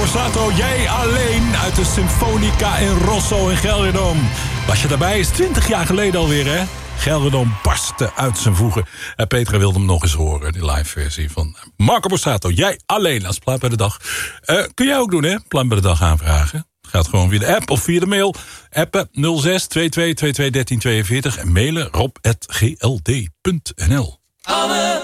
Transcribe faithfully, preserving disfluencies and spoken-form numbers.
Borsato, jij alleen uit de Symfonica in Rosso in Gelredome. Was je daarbij? Is twintig jaar geleden alweer, hè? Gelredome barstte uit zijn voegen. En Petra wilde hem nog eens horen, die live versie van Marco Borsato. Jij alleen als plaat bij de dag. Uh, kun jij ook doen, hè? Plaat bij de dag aanvragen. Gaat gewoon via de app of via de mail. Appen nul zes twee twee twee twee een drie twee veertig en mailen rob at g l d punt n l.